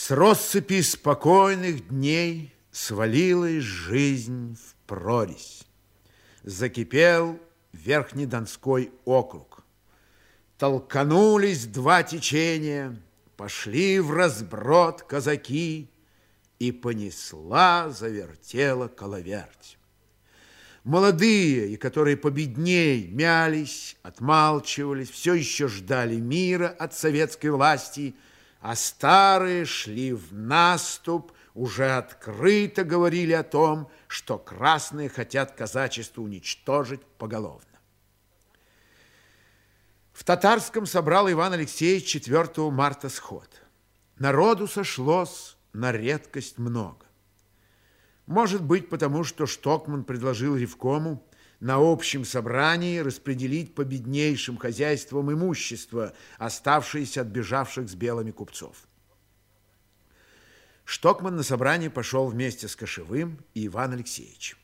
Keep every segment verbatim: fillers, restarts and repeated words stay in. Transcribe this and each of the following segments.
С россыпи спокойных дней свалилась жизнь в прорезь. Закипел Верхнедонской округ. Толканулись два течения, пошли в разброд казаки, и понесла, завертела коловерть. Молодые, и которые победней, мялись, отмалчивались, все еще ждали мира от советской власти, а старые шли в наступ, уже открыто говорили о том, что красные хотят казачество уничтожить поголовно. В Татарском собрал Иван Алексеевич четвёртого марта сход. Народу сошлось на редкость много. Может быть, потому что Штокман предложил ревкому на общем собрании распределить по беднейшим хозяйствам имущество, оставшееся от бежавших с белыми купцов. Штокман на собрание пошел вместе с Кошевым и Иваном Алексеевичем.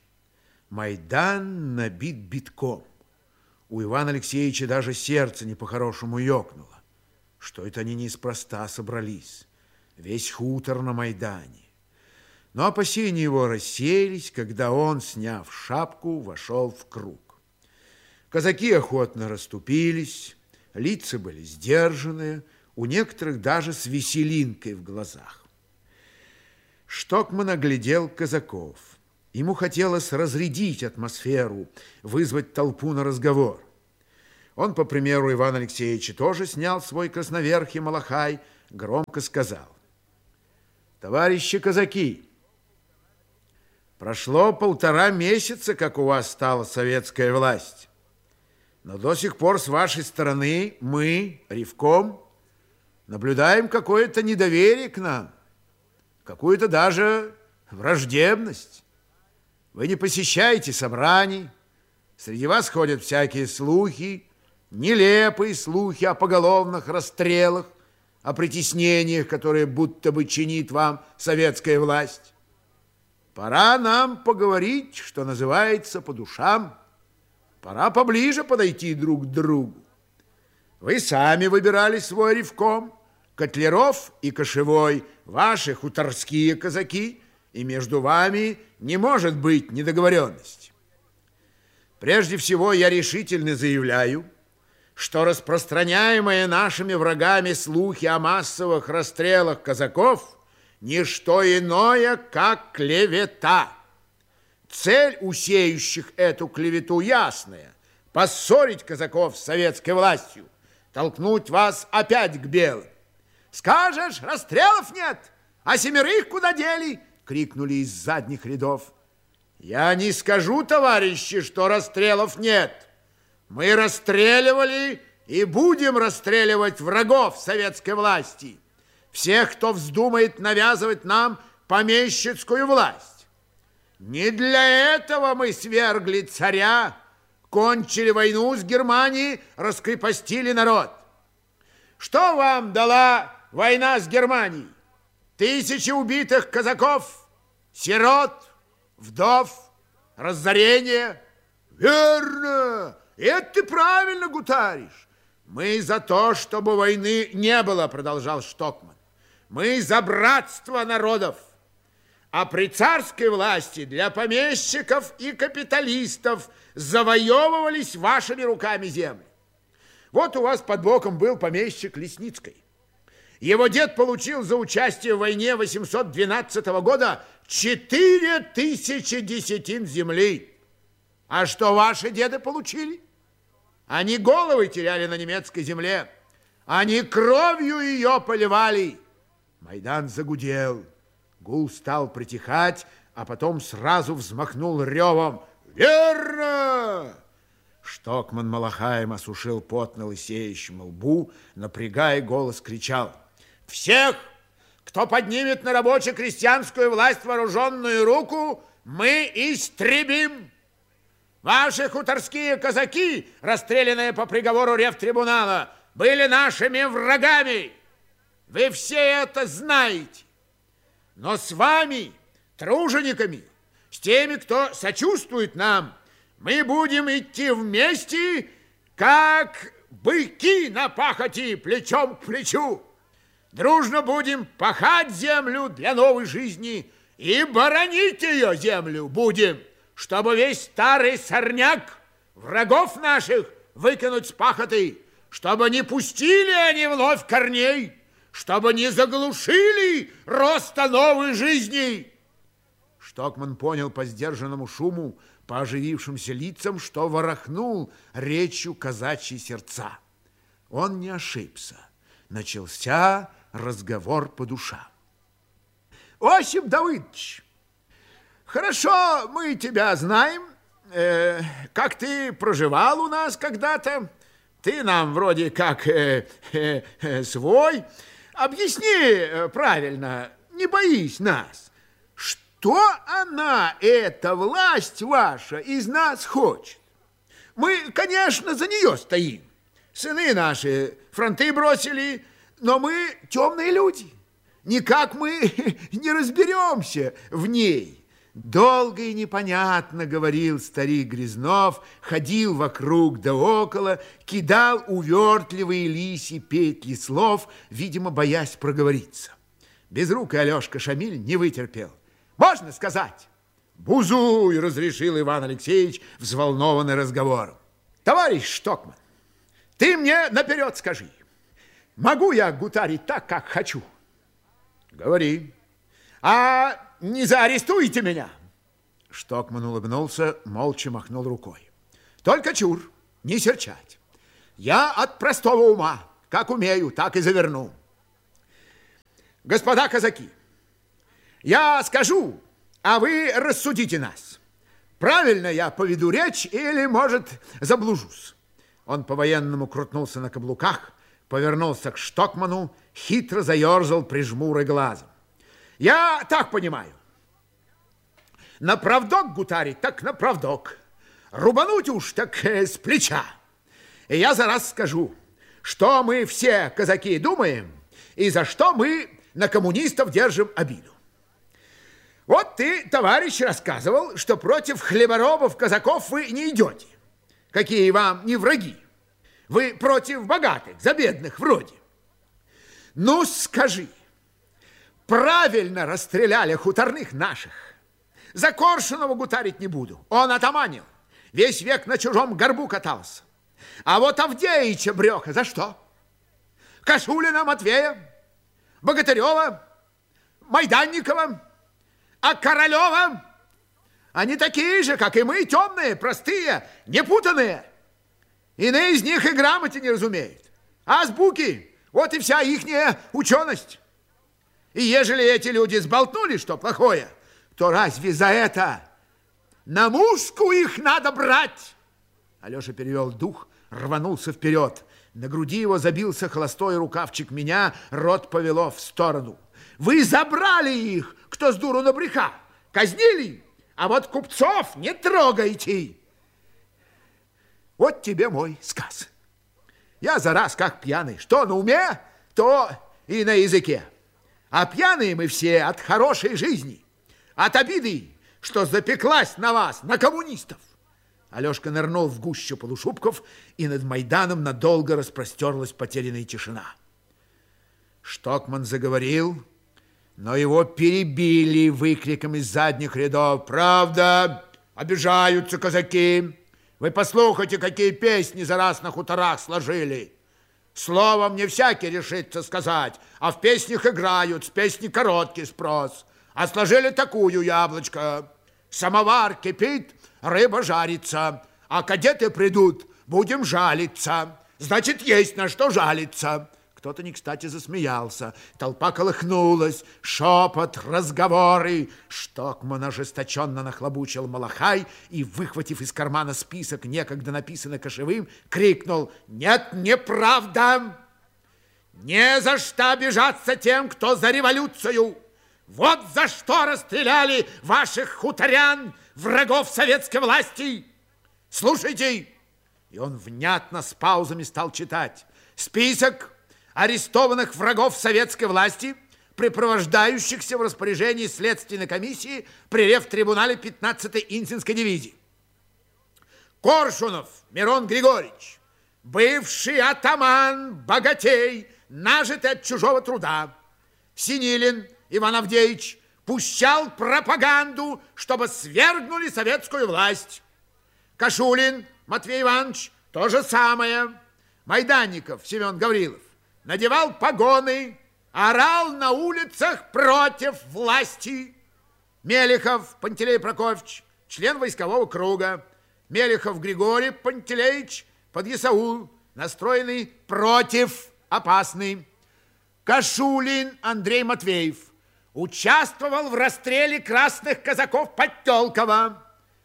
Майдан набит битком. У Ивана Алексеевича даже сердце не по-хорошему ёкнуло. Что это они неспроста собрались? Весь хутор на Майдане. Но опасения его рассеялись, когда он, сняв шапку, вошел в круг. Казаки охотно расступились, лица были сдержанные, у некоторых даже с веселинкой в глазах. Штокман оглядел казаков. Ему хотелось разрядить атмосферу, вызвать толпу на разговор. Он, по примеру Ивана Алексеевича, тоже снял свой красноверхий малахай, громко сказал: «Товарищи казаки, прошло полтора месяца, как у вас стала советская власть, но до сих пор с вашей стороны мы, ревком, наблюдаем какое-то недоверие к нам, какую-то даже враждебность. Вы не посещаете собраний, среди вас ходят всякие слухи, нелепые слухи о поголовных расстрелах, о притеснениях, которые будто бы чинит вам советская власть. Пора нам поговорить, что называется, по душам. Пора поближе подойти друг к другу. Вы сами выбирали свой ревком, Котляров и Кошевой, ваши хуторские казаки, и между вами не может быть недоговоренности. Прежде всего, я решительно заявляю, что распространяемые нашими врагами слухи о массовых расстрелах казаков не что иное, как клевета. Цель усеющих эту клевету ясная – поссорить казаков с советской властью, толкнуть вас опять к белым. «Скажешь, расстрелов нет, а семерых куда дели?» – крикнули из задних рядов. «Я не скажу, товарищи, что расстрелов нет. Мы расстреливали и будем расстреливать врагов советской власти, всех, кто вздумает навязывать нам помещицкую власть. Не для этого мы свергли царя, кончили войну с Германией, раскрепостили народ. Что вам дала война с Германией? Тысячи убитых казаков, сирот, вдов, разорение. Верно! Это ты правильно гутаришь. Мы за то, чтобы войны не было, продолжал Штокман. Мы за братство народов. А при царской власти для помещиков и капиталистов завоевывались вашими руками земли. Вот у вас под боком был помещик Лесницкий. Его дед получил за участие в войне восемьсот двенадцатого года четыре тысячи десятин земли. А что ваши деды получили? Они головы теряли на немецкой земле. Они кровью ее поливали. Майдан загудел. Гул стал притихать, а потом сразу взмахнул ревом. Верно! Штокман малахаем осушил пот на лысеющем лбу, напрягая голос, кричал: всех, кто поднимет на рабоче-крестьянскую власть вооруженную руку, мы истребим. Ваши хуторские казаки, расстрелянные по приговору ревтрибунала, были нашими врагами. Вы все это знаете. Но с вами, тружениками, с теми, кто сочувствует нам, мы будем идти вместе, как быки на пахоте, плечом к плечу. дружно будем пахать землю для новой жизни и боронить ее землю будем, чтобы весь старый сорняк врагов наших выкинуть с пахоты, чтобы не пустили они вновь корней, чтобы не заглушили роста новой жизни. Штокман понял по сдержанному шуму, по оживившимся лицам, что ворохнул речью казачьи сердца. Он не ошибся. Начался разговор по душам. Осип Давыдович, хорошо мы тебя знаем, э, как ты проживал у нас когда-то. Ты нам вроде как э, э, э, свой. Объясни э, правильно, не боись нас. Что она, эта власть ваша, из нас хочет? Мы, конечно, за нее стоим. Сыны наши фронты бросили, но мы темные люди. Никак мы не разберемся в ней. Долго и непонятно говорил старик Грязнов, ходил вокруг да около, кидал увертливые лиси петли слов, видимо, боясь проговориться. Безрукий Алешка Шамиль не вытерпел. Можно сказать? Бузуй, разрешил Иван Алексеевич, взволнованный разговором. Товарищ Штокман, ты мне наперед скажи, могу я гутарить так, как хочу? Говори. А не заарестуете меня? Штокман улыбнулся, молча махнул рукой. Только чур, не серчать. Я от простого ума, как умею, так и заверну. Господа казаки, я скажу, а вы рассудите нас. Правильно я поведу речь или, может, заблужусь? Он по-военному крутнулся на каблуках, повернулся к Штокману, хитро заерзал прижмурой глазом. Я так понимаю. На правдок гутарить, так на правдок. Рубануть уж, так э, с плеча. И я за раз скажу, что мы все, казаки, думаем, и за что мы на коммунистов держим обиду. Вот ты, товарищ, рассказывал, что против хлеборобов, казаков вы не идете. Какие вам не враги. Вы против богатых, за бедных вроде. Ну, скажи, правильно расстреляли хуторных наших. За Коршунова гутарить не буду. Он атаманил. Весь век на чужом горбу катался. А вот Авдеича Брёха за что? Кашулина, Матвея, Богатырева, Майданникова, а Королева? Они такие же, как и мы, темные, простые, непутанные. Иные из них и грамоте не разумеют. Азбуки, вот и вся ихняя ученость. И ежели эти люди сболтнули, что плохое, то разве за это на мушку их надо брать? Алеша перевел дух, рванулся вперед. На груди его забился холостой рукавчик меня, рот повело в сторону. Вы забрали их, кто с дуру набреха, казнили, а вот купцов не трогайте. Вот тебе мой сказ. Я за раз как пьяный, что на уме, то и на языке. А пьяные мы все от хорошей жизни, от обиды, что запеклась на вас, на коммунистов. Алешка нырнул в гущу полушубков, и над Майданом надолго распростерлась потерянная тишина. Штокман заговорил, но его перебили выкриком из задних рядов. Правда, обижаются казаки. Вы послухайте, какие песни за раз на хуторах сложили. Словом не всякий решится сказать, а в песнях играют, с песни короткий спрос. А сложили такую, яблочко. Самовар кипит, рыба жарится, а кадеты придут, будем жалиться. Значит, есть на что жалиться. Кто-то не кстати засмеялся. Толпа колыхнулась. Шепот, разговоры. Штокман ожесточенно нахлобучил малахай и, выхватив из кармана список, некогда написанный кошевым, крикнул: «Нет, неправда! Не за что обижаться тем, кто за революцию! Вот за что расстреляли ваших хуторян, врагов советской власти! Слушайте!» И он внятно с паузами стал читать. Список арестованных врагов советской власти, препровождающихся в распоряжении следственной комиссии при ревтрибунале пятнадцатой Инзинской дивизии. Коршунов Мирон Григорьевич, бывший атаман, богатей, нажитый от чужого труда. Синилин Иван Авдеевич пущал пропаганду, чтобы свергнули советскую власть. Кашулин Матвей Иванович то же самое. Майданников Семен Гаврилов надевал погоны, орал на улицах против власти. Мелехов Пантелей Прокофьевич, член войскового круга. Мелехов Григорий Пантелеич, подъясаул, настроенный против, опасный. Кашулин Андрей Матвеев участвовал в расстреле красных казаков Подтелково.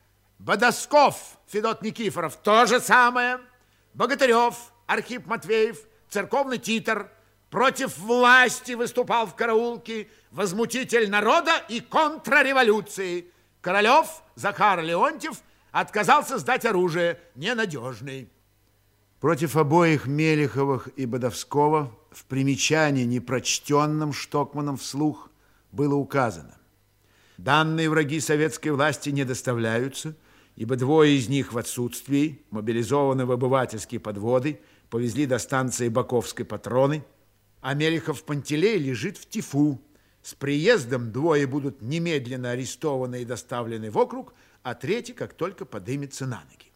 Бодосков Федот Никифоров то же самое. Богатырев Архип Матвеев, церковный титр, против власти выступал в караулке, возмутитель народа и контрреволюции. Королев Захар Леонтьев отказался сдать оружие, ненадежный. Против обоих Мелеховых и Бодовского в примечании, непрочтенном Штокманом вслух, было указано: данные враги советской власти не доставляются, ибо двое из них в отсутствии, мобилизованы в обывательские подводы, повезли до станции Баковской патроны, а Мелехов Пантелей лежит в тифу. С приездом двое будут немедленно арестованы и доставлены в округ, а третий как только подымется на ноги.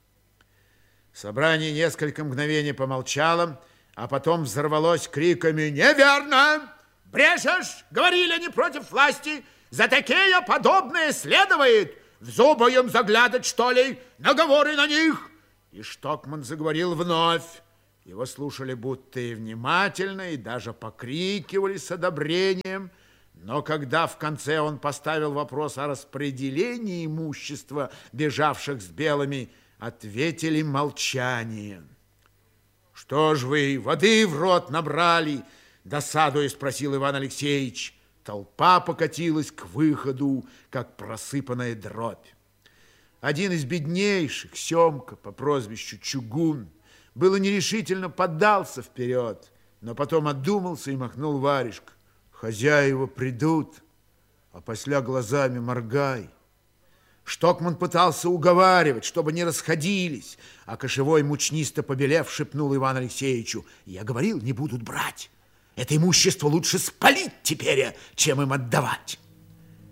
Собрание несколько мгновений помолчало, а потом взорвалось криками: «Неверно! Брешешь! Говорили они против власти! За такие подобное следует! В зубы им заглядать, что ли? Наговоры на них!» И Штокман заговорил вновь. Его слушали будто и внимательно, и даже покрикивали с одобрением. Но когда в конце он поставил вопрос о распределении имущества бежавших с белыми, ответили молчанием. «Что ж вы, воды в рот набрали?» — досадуя спросил Иван Алексеевич. Толпа покатилась к выходу, как просыпанная дробь. Один из беднейших, Семка по прозвищу Чугун, было нерешительно поддался вперед, но потом отдумался и махнул варежкой. «Хозяева придут, а после глазами моргай». Штокман пытался уговаривать, чтобы не расходились, а кошевой, мучнисто побелев, шепнул Ивану Алексеевичу: «Я говорил, не будут брать. Это имущество лучше спалить теперь, чем им отдавать».